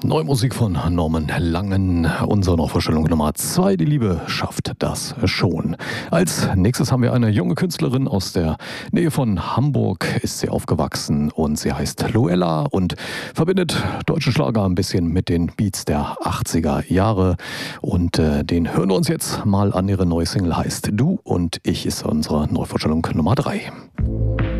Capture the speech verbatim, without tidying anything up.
Neue Musik von Norman Langen, unsere Nachvorstellung Nummer zwei, die Liebe schafft das schon. Als nächstes haben wir eine junge Künstlerin aus der Nähe von Hamburg, ist sie aufgewachsen und sie heißt Luella und verbindet deutschen Schlager ein bisschen mit den Beats der achtziger Jahre und äh, den hören wir uns jetzt mal an. Ihre neue Single heißt Du und ich, ist unsere Neuvorstellung Nummer drei.